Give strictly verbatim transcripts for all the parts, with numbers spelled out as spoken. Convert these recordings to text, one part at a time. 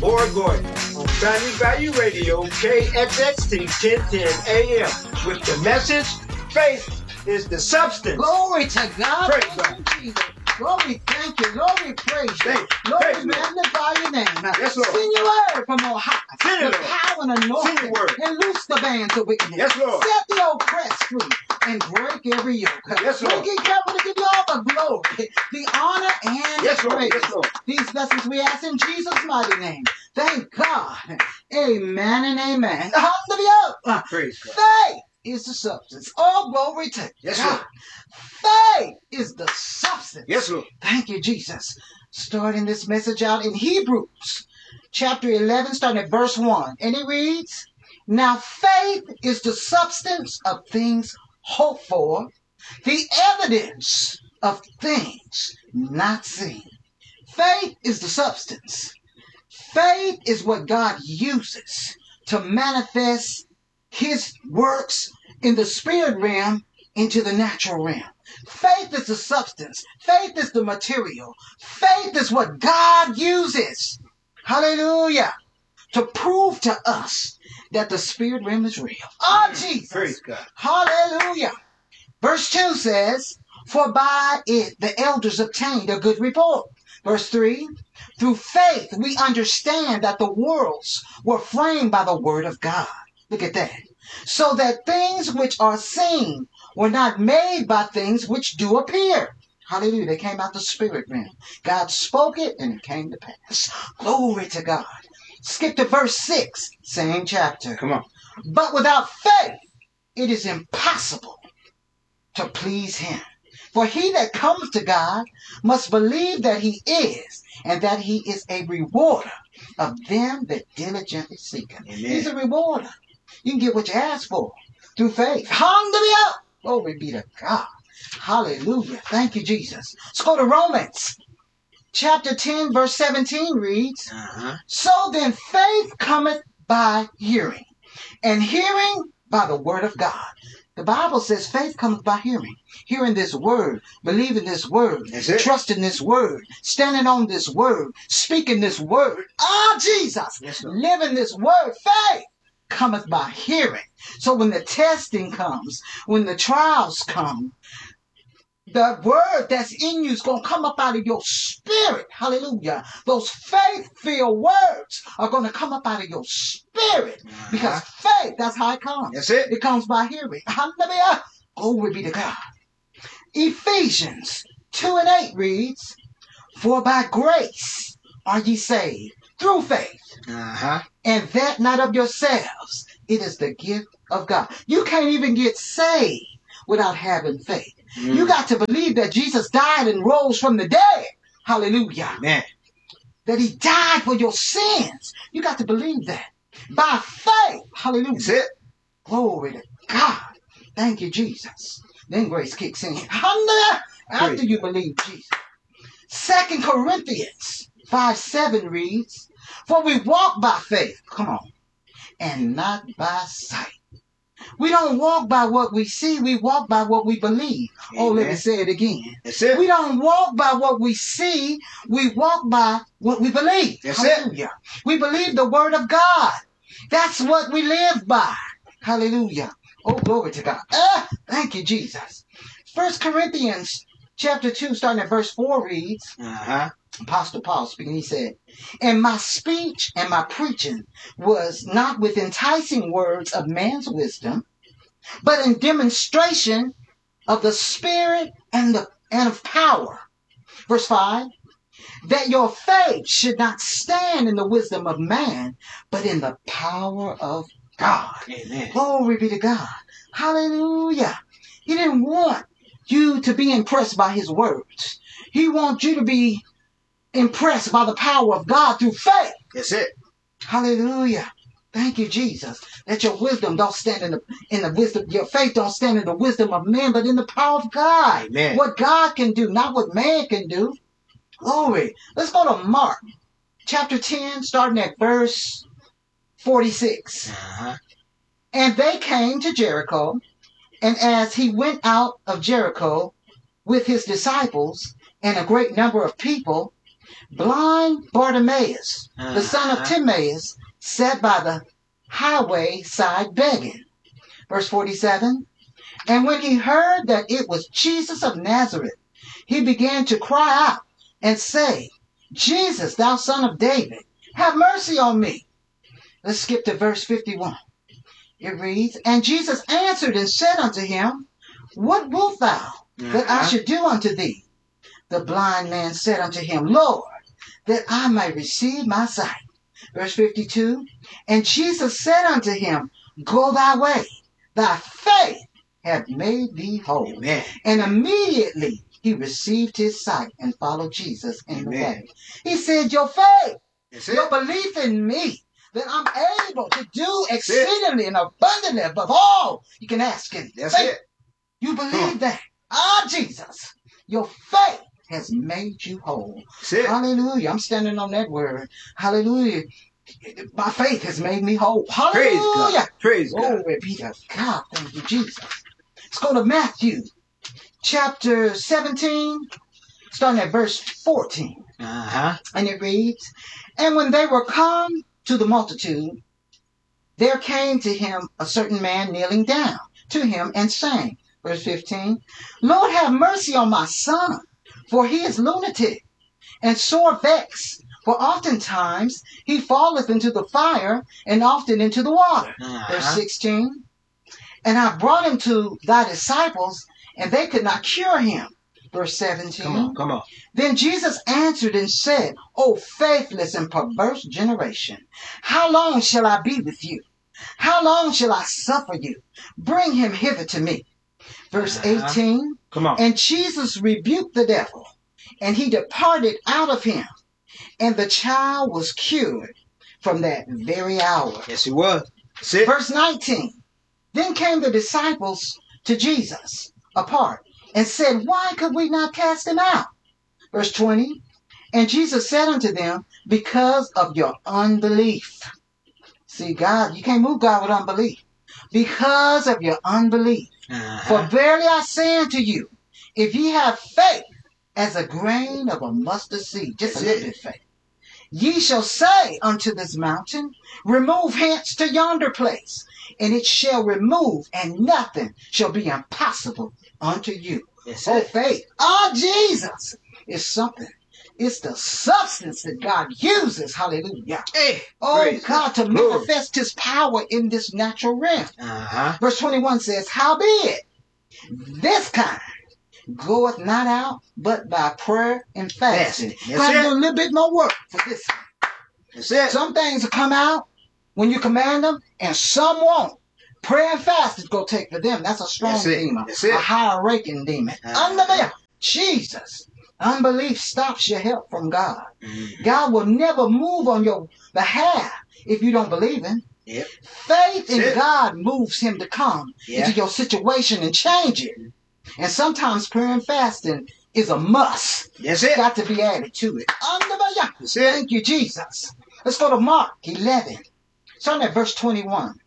Boy Gordon on Family Value Radio, K X X T ten ten A M, with the message, faith is the substance. Glory to God. Praise Thank you, Jesus. Lord, we thank you. Lord, we praise you. Thank you. Lord, Praise we magnify your name. Yes, Lord. Send your word from on high. Send it, the Lord. power and anointing. Send your word. And loose the bands of wickedness. Yes, Lord. Set the oppressed free and break every yoke. Yes, Lord. We get careful to give you all the glory, the honor, and Yes, the Lord. praise. Yes, Lord. These blessings we ask in Jesus' mighty name. Thank God. Amen and amen. Hallelujah. Praise God. Faith is the substance. All glory to Yes, God. Lord. Faith is the substance. Yes, Lord. Thank you, Jesus. Starting this message out in Hebrews chapter eleven, starting at verse one. And it reads, Now faith is the substance of things hoped for, the evidence of things not seen. Faith is the substance. Faith is what God uses to manifest his works in the spirit realm into the natural realm. Faith is the substance. Faith is the material. Faith is what God uses. Hallelujah. To prove to us that the spirit realm is real. Oh, Jesus. Praise God. Hallelujah. Verse two says, For by it the elders obtained a good report. Verse three, Through faith we understand that the worlds were framed by the word of God. Look at that. So that things which are seen were not made by things which do appear. Hallelujah. They came out the spirit realm. God spoke it and it came to pass. Glory to God. Skip to verse six, same chapter. Come on. But without faith, it is impossible to please him. For he that comes to God must believe that he is, and that he is a rewarder of them that diligently seek him. Amen. He's a rewarder. You can get what you ask for through faith. Hallelujah. Glory be to God. Hallelujah. Thank you, Jesus. Let's go to Romans. Chapter ten, verse seventeen reads, Uh-huh. So then faith cometh by hearing, and hearing by the word of God. The Bible says faith comes by hearing. Hearing this word, believing this word, That's it. trusting this word, standing on this word, speaking this word. Ah, Jesus. Yes, Lord. Living this word. Faith cometh by hearing. So when the testing comes, when the trials come, the word that's in you is going to come up out of your spirit. Hallelujah. Those faith-filled words are going to come up out of your spirit. Uh-huh. Because faith, that's how it comes. That's it. It comes by hearing. Hallelujah. Glory be to God. Ephesians two and eight reads, For by grace are ye saved through faith, Uh-huh. and that not of yourselves. It is the gift of God. You can't even get saved without having faith. Mm. You got to believe that Jesus died and rose from the dead. Hallelujah. Amen. That he died for your sins. You got to believe that. By faith. Hallelujah. That's it. Glory to God. Thank you, Jesus. Then grace kicks in. Hallelujah. After Praise you believe Jesus. Second Corinthians five seven reads, For we walk by faith. Come on. And not by sight. We don't walk by what we see. We walk by what we believe. Oh, let me Amen. say it again. That's it. We don't walk by what we see. We walk by what we believe. That's it. Hallelujah. We believe the word of God. That's what we live by. Hallelujah. Oh, glory to God. Ah, thank you, Jesus. First Corinthians chapter two, starting at verse four reads, Uh-huh. Apostle Paul speaking, he said, And my speech and my preaching was not with enticing words of man's wisdom, but in demonstration of the Spirit and the and of power. Verse five, that your faith should not stand in the wisdom of man, but in the power of God. Amen. Glory be to God. Hallelujah. He didn't want you to be impressed by his words. He wants you to be impressed by the power of God through faith. That's it. Hallelujah. Thank you, Jesus. That your wisdom don't stand in the in the wisdom, your faith don't stand in the wisdom of man, but in the power of God. Amen. What God can do, not what man can do. Glory. Let's go to Mark chapter ten, starting at verse forty-six. Uh-huh. And they came to Jericho, and as he went out of Jericho with his disciples and a great number of people, Blind Bartimaeus, Uh-huh. the son of Timaeus, sat by the highway side begging. Verse forty-seven. And when he heard that it was Jesus of Nazareth, he began to cry out and say, Jesus, thou son of David, have mercy on me. Let's skip to verse fifty-one. It reads, And Jesus answered and said unto him, What wilt thou that I Uh-huh. should do unto thee? The blind man said unto him, Lord, that I may receive my sight. Verse fifty-two, And Jesus said unto him, Go thy way, thy faith hath made thee whole. Amen. And immediately he received his sight and followed Jesus in the Amen. way. He said, Your faith, That's your it. belief in me, that I'm able to do it. exceedingly and abundantly above all you can ask in That's faith. it. You Come believe on. that. Ah, Jesus, your faith has made you whole. That's it. Hallelujah. I'm standing on that word. Hallelujah. My faith has made me whole. Praise Hallelujah. God. Praise God. Glory be to God. Thank you, Jesus. Let's go to Matthew chapter seventeen, starting at verse fourteen. Uh-huh. And it reads, And when they were come to the multitude, there came to him a certain man kneeling down to him and saying, verse fifteen, Lord, have mercy on my son, for he is lunatic and sore vexed. For oftentimes he falleth into the fire and often into the water. Uh-huh. Verse sixteen, And I brought him to thy disciples, and they could not cure him. Verse seventeen, Come on. Come on. Then Jesus answered and said, O faithless and perverse generation, how long shall I be with you? How long shall I suffer you? Bring him hither to me. Verse Uh-huh. eighteen, Come on. And Jesus rebuked the devil, and he departed out of him, and the child was cured from that very hour. Yes, he was. That's it. Verse nineteen, Then came the disciples to Jesus apart, and said, Why could we not cast him out? Verse twenty, And Jesus said unto them, Because of your unbelief. See, God, you can't move God with unbelief. Because of your unbelief. For Uh-huh. verily I say unto you, if ye have faith as a grain of a mustard seed, just a That's little it. bit of faith, ye shall say unto this mountain, Remove hence to yonder place, and it shall remove, and nothing shall be impossible unto you. That's Oh, it. faith. Oh, Jesus is something. It's the substance that God uses. Hallelujah. Hey. Oh, Praise God, to Glory. manifest his power in this natural realm. Uh-huh. Verse twenty-one says, Howbeit, this kind goeth not out but by prayer and fasting. Fasting. That's I have to it. do a little bit more work for this. That's it. Some things will come out when you command them, and some won't. Prayer and fast is going to take for them. That's a strong That's it. demon, That's it. a higher ranking demon. Uh-huh. Unbelief. Jesus. Unbelief stops your help from God. Mhm. God will never move on your behalf if you don't believe him. Yep. Faith in That's it. God moves him to come Yeah. into your situation and change it. And sometimes prayer and fasting is a must. That's It's it. got to be added to it. Hallelujah. That's it. Thank you, Jesus. Let's go to Mark eleven. Starting at verse twenty-one.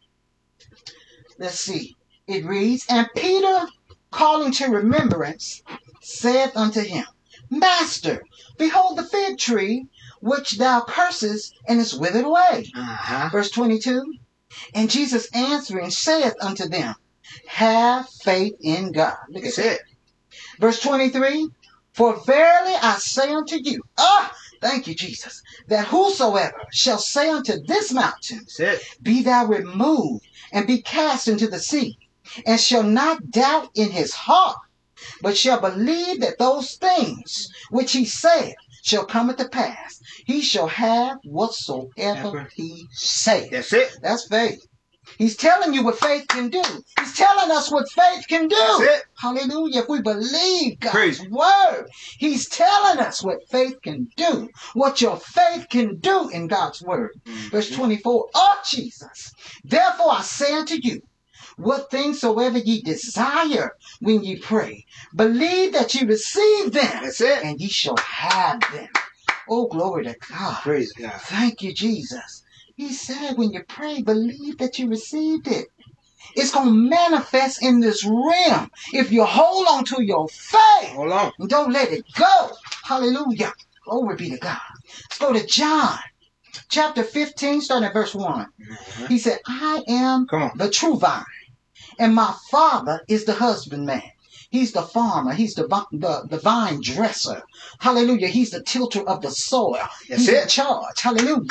Let's see. It reads, And Peter, calling to remembrance, saith unto him, Master, behold the fig tree which thou cursest, and is withered away. Uh-huh. Verse twenty-two, And Jesus answering saith unto them, Have faith in God. Look at That's that. it. Verse twenty-three, For verily I say unto you, ah, thank you, Jesus, that whosoever shall say unto this mountain, That's it. Be thou removed, and be cast into the sea, and shall not doubt in his heart, but shall believe that those things which he saith shall come to pass, he shall have whatsoever Ever. he saith. That's it. That's faith. He's telling you what faith can do. He's telling us what faith can do. That's it. Hallelujah. If we believe God's Praise. word, he's telling us what faith can do, what your faith can do in God's word. Mhm. Verse twenty-four, Oh, Jesus, therefore I say unto you, what things soever ye desire when ye pray, believe that ye receive them, That's it. and ye shall have them. Oh, glory to God. Praise God. Thank you, Jesus. He said when you pray, believe that you received it. It's going to manifest in this realm if you hold on to your faith Hold on. and don't let it go. Hallelujah. Glory be to God. Let's go to John chapter fifteen, starting at verse one. Uh-huh. He said, I am Come on. the true vine, and my Father is the husbandman. He's the farmer. He's the, the, the vine dresser. Hallelujah. He's the tilter of the soil. That's He's it. in charge. Hallelujah.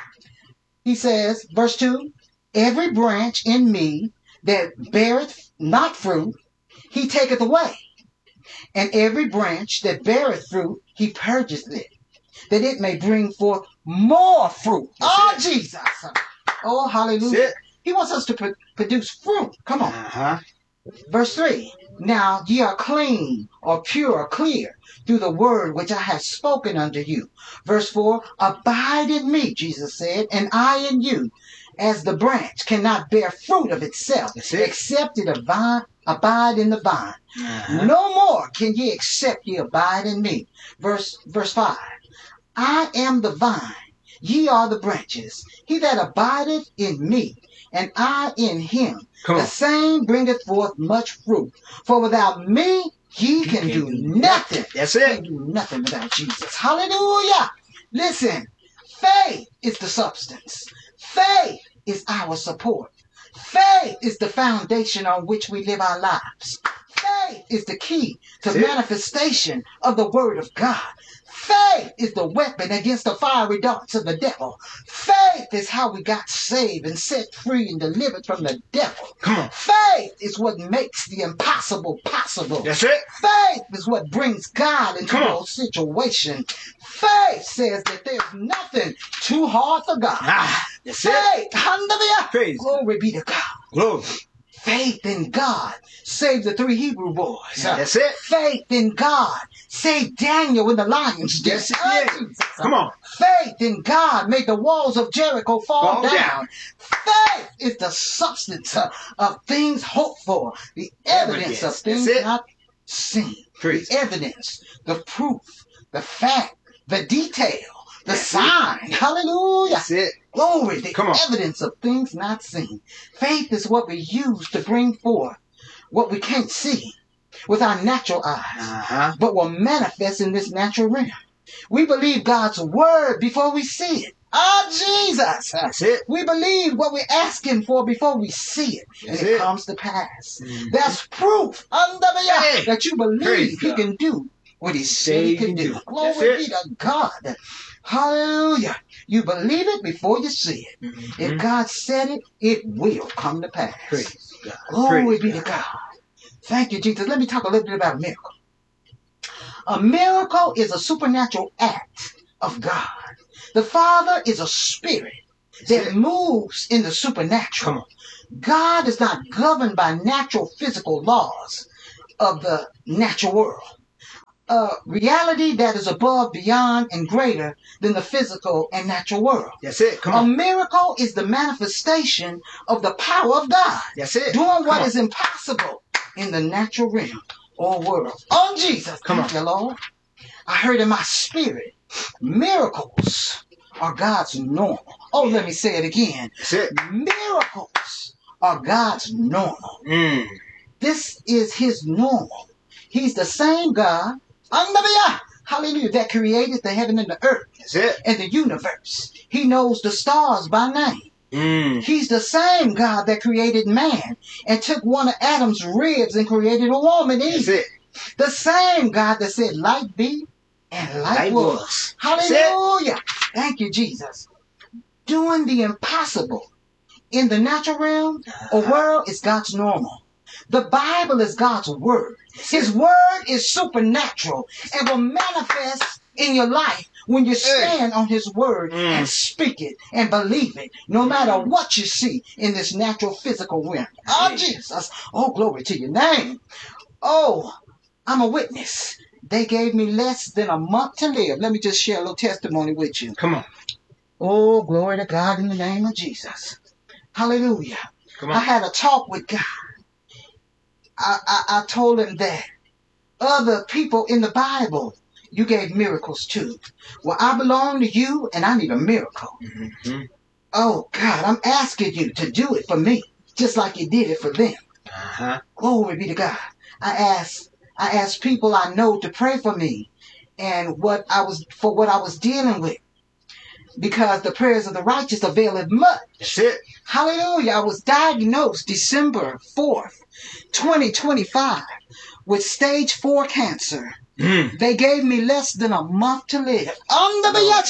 He says, verse two, every branch in me that beareth not fruit, he taketh away. And every branch that beareth fruit, he purgeth it, that it may bring forth more fruit. That's oh, it. Jesus. Oh, hallelujah. That's it. He wants us to pr- produce fruit. Come on. Uh-huh. Verse three, now ye are clean or pure or clear through the word which I have spoken unto you. Verse four, abide in me, Jesus said, and I in you, as the branch cannot bear fruit of itself, That's it. except it abide, abide in the vine. Uh-huh. No more can ye except ye abide in me. Verse, verse five, I am the vine, ye are the branches. He that abideth in me, and I in him, Come the on. same bringeth forth much fruit. For without me, ye can do nothing. That's You it. can do nothing without Jesus. Hallelujah. Listen, faith is the substance. Faith is our support. Faith is the foundation on which we live our lives. Faith is the key to That's it. manifestation of the word of God. Faith is the weapon against the fiery darts of the devil. Faith is how we got saved and set free and delivered from the devil. Come on. Faith is what makes the impossible possible. That's it. Faith is what brings God into Come on. your situation. Faith says that there's nothing too hard for God. Ah, that's it. Faith, hallelujah. Praise. Glory be to God. Glory. Faith in God saved the three Hebrew boys. That's it. Faith in God saved Daniel in the lion's den. Yes, it Oh, did. Jesus. Come on. Faith in God made the walls of Jericho fall, Fall down. down. Faith is the substance uh, of things hoped for, the evidence, Evidence. of things That's it. not seen. Praise. The evidence, the proof, the fact, the detail, the That's sign. Hallelujah. That's it. Glory, the Come on. evidence of things not seen. Faith is what we use to bring forth what we can't see with our natural eyes, Uh-huh. but will manifest in this natural realm. We believe God's word before we see it. Ah, Jesus! That's it. We believe what we're asking for before we see it, and That's it, it. comes to pass. Mhm. That's proof under the Hey. that you believe Praise He God. can do what He said He can do. That's Glory it. be to God. Hallelujah. You believe it before you see it. Mhm. If God said it, it will come to pass. Praise God. Glory Praise be God. to God. Thank you, Jesus. Let me talk a little bit about a miracle. A miracle is a supernatural act of God. The Father is a spirit That's that it. moves in the Come supernatural. on. God is not governed by natural physical laws of the natural world. A reality that is above, beyond, and greater than the physical and natural world. That's it. Come A on. miracle is the manifestation of the power of God, That's it. doing what Come on. is impossible in the natural realm or world. Oh, Jesus. Come Thank on. you, Lord. I heard in my spirit, miracles are God's normal. Oh, let me say it again. That's it. Miracles are God's normal. Mm. This is His normal. He's the same God, hallelujah, hallelujah, that created the heaven and the earth That's it. and the universe. He knows the stars by name. Mm. He's the same God that created man and took one of Adam's ribs and created a woman, That's Eve. it. The same God that said light be and light Light was. was. That's it. Hallelujah. Thank you, Jesus. Doing the impossible in the natural realm or world is God's normal. The Bible is God's word. His word is supernatural and will manifest in your life when you stand on His word Mm. and speak it and believe it, no matter what you see in this natural physical realm. Oh, Mm. Jesus. Oh, glory to your name. Oh, I'm a witness. They gave me less than a month to live. Let me just share a little testimony with you. Come on. Oh, glory to God in the name of Jesus. Hallelujah. Come I on. had a talk with God. I, I, I told Him that other people in the Bible, you gave miracles to. Well, I belong to you and I need a miracle. Mm-hmm. Oh, God, I'm asking you to do it for me, just like you did it for them. Uh-huh. Glory be to God. I asked, I asked people I know to pray for me. and what I was for what I was dealing with. Because the prayers of the righteous availeth much. That's it. Hallelujah. I was diagnosed December fourth, twenty twenty-five with stage four cancer. Mm. They gave me less than a month to live. Under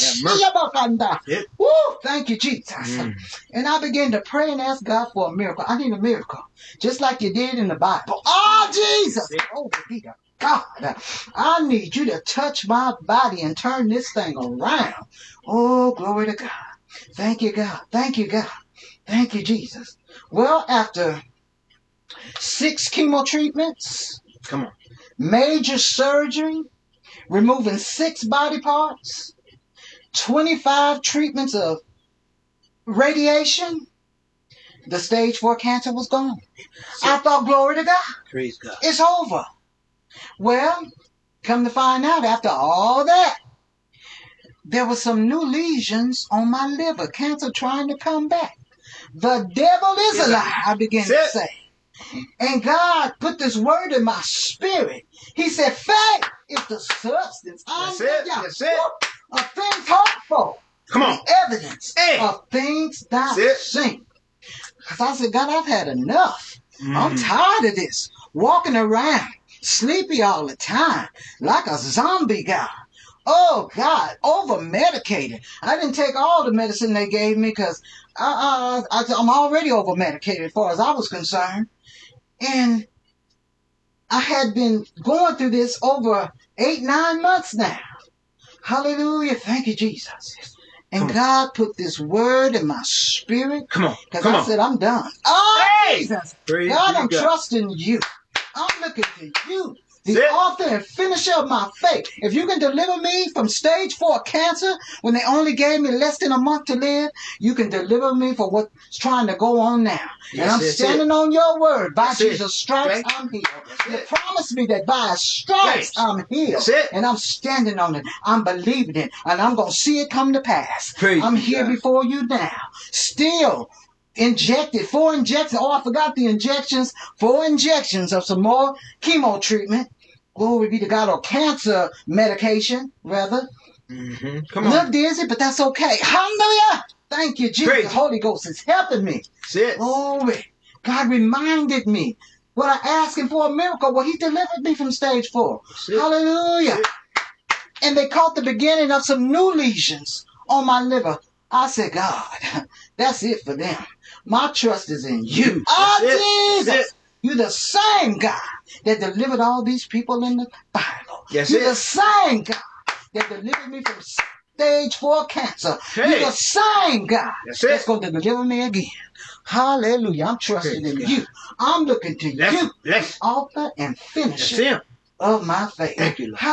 the Yep. Woo, thank you, Jesus. Mm. And I began to pray and ask God for a miracle. I need a miracle, just like you did in the Bible. Oh, Jesus. Oh, be to God. I need you to touch my body and turn this thing around. Oh, glory to God. Thank you, God. Thank you, God. Thank you, Jesus. Well, after six chemo treatments, Come on. major surgery, removing six body parts, twenty-five treatments of radiation, the stage four cancer was gone. I thought, glory to God. Praise God. It's over. Well, come to find out, after all that, there were some new lesions on my liver, cancer trying to come back. The devil is a lie, I began to say. And God put this word in my spirit. He said, faith is the substance That's it. That's it. of things hoped for. Come on. The evidence Hey. of things not That's it. seen. Because I said, God, I've had enough. Mm. I'm tired of this. Walking around, sleepy all the time, like a zombie guy. Oh, God, over-medicated. I didn't take all the medicine they gave me because I, I, I, I'm already over-medicated as far as I was concerned. And I had been going through this over eight, nine months now. Hallelujah. Thank you, Jesus. And God put this word in my spirit. Come on. Because Come I on. said, I'm done. Oh, Hey! Jesus. Praise God, I'm God. trusting you. I'm looking to you, the Sit. author and finisher of my faith. If you can deliver me from stage four cancer when they only gave me less than a month to live, you can deliver me for what's trying to go on now. Yes, and I'm that's standing it. on your word. By That's Jesus' it. stripes, Okay. I'm healed. That's You it. promised me that by stripes, Yes. I'm healed. That's it. And I'm standing on it. I'm believing it. And I'm going to see it come to pass. Praise I'm be here God. before you now. Still injected, four injections. Oh, I forgot the injections. Four injections of some more chemo treatment. Glory be to God, or cancer medication, rather. Mm-hmm. Come on. Look dizzy, but that's okay. Hallelujah. Thank you, Jesus. Praise The Holy Ghost is helping me. Sit. Glory. God reminded me when I asked him for a miracle. Well, he delivered me from stage four. Sit. Hallelujah. Sit. And they caught the beginning of some new lesions on my liver. I said, God, that's it for them. My trust is in you. Ah, That's it. Jesus. That's it. You're the same God that delivered all these people in the Bible. Yes, You're it. the same God that delivered me from stage four cancer. Hey. You're the same God That's it. that's going to deliver me again. Hallelujah. I'm trusting Praise in God. you. I'm looking to Let's, you, let's, the author and that's finisher him. of my faith. Thank you, Lord.